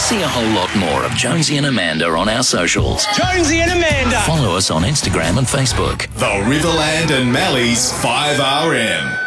See a whole lot more of Jonesy and Amanda on our socials. Jonesy and Amanda. Follow us on Instagram and Facebook. The Riverland and Malleys 5RM.